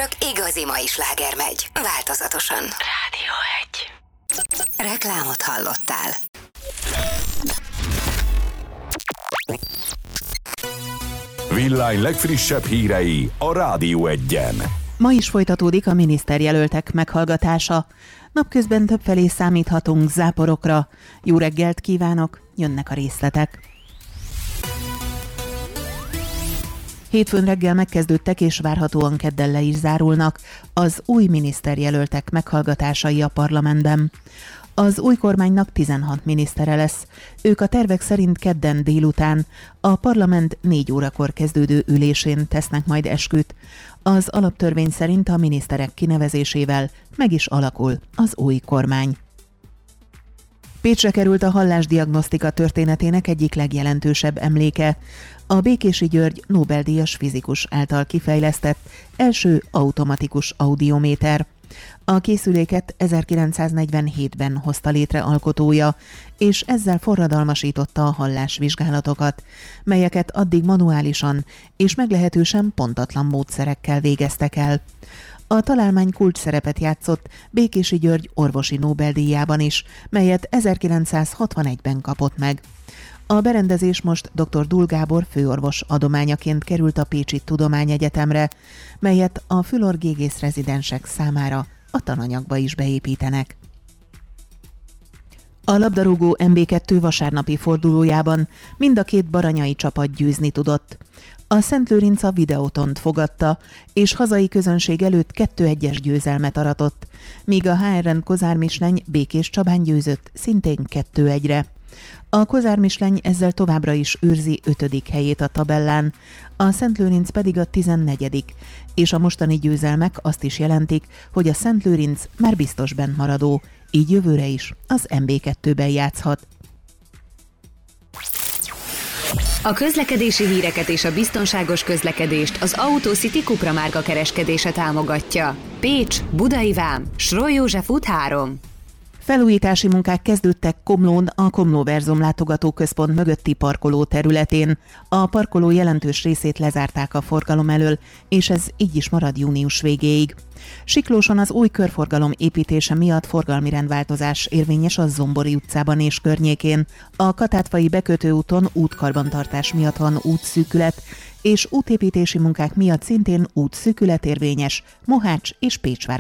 csak igazi mai sláger megy, változatosan. Rádió 1. Reklámot hallottál. Villány legfrissebb hírei a Rádió 1-en. Ma is folytatódik a miniszterjelöltek meghallgatása. Napközben többfelé számíthatunk záporokra. Jó reggelt kívánok, jönnek a részletek. Hétfőn reggel megkezdődtek és várhatóan kedden le is zárulnak az új miniszterjelöltek meghallgatásai a parlamentben. Az új kormánynak 16 minisztere lesz. Ők a tervek szerint kedden délután a parlament 4 órakor kezdődő ülésén tesznek majd esküt. Az alaptörvény szerint a miniszterek kinevezésével meg is alakul az új kormány. Pécsre került a hallásdiagnosztika történetének egyik legjelentősebb emléke, a Békési György Nobel-díjas fizikus által kifejlesztett első automatikus audiométer. A készüléket 1947-ben hozta létre alkotója, és ezzel forradalmasította a hallásvizsgálatokat, melyeket addig manuálisan és meglehetősen pontatlan módszerekkel végeztek el. A találmány kulcsszerepet játszott Békési György orvosi Nobel-díjában is, melyet 1961-ben kapott meg. A berendezés most dr. Dul Gábor főorvos adományaként került a Pécsi Tudományegyetemre, melyet a fülorgégész rezidensek számára a tananyagba is beépítenek. A labdarúgó MB2 vasárnapi fordulójában mind a két baranyai csapat győzni tudott. A Szentlőrinc a Videótont fogadta, és hazai közönség előtt 2-1-es győzelmet aratott, míg a HRN Kozármisleny Békés Csabán győzött szintén 2-1-re. A Kozármisleny ezzel továbbra is őrzi 5. helyét a tabellán, a Szentlőrinc pedig a 14., és a mostani győzelmek azt is jelentik, hogy a Szentlőrinc már biztos bent maradó, így jövőre is az MB2-ben játszhat. A közlekedési híreket és a biztonságos közlekedést az Autocity Cupra márka kereskedése támogatja. Pécs, Budai Vám, Sroly József út 3. Felújítási munkák kezdődtek Komlón, a Komló-Verzum látogatóközpont mögötti parkoló területén. A parkoló jelentős részét lezárták a forgalom elől, és ez így is marad június végéig. Siklóson az új körforgalom építése miatt forgalmi rendváltozás érvényes a Zombori utcában és környékén. A Katátfai bekötőúton útkarbantartás miatt van útszűkület, és útépítési munkák miatt szintén útszűkület érvényes Mohács és Pécsvár